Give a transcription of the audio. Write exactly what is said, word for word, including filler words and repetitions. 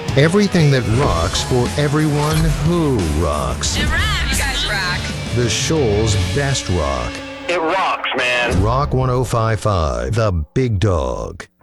Everything that rocks for everyone who rocks. It rocks. You guys rock. The Shoals Best Rock. It rocks, man. Rock ten fifty-five, The Big Dog.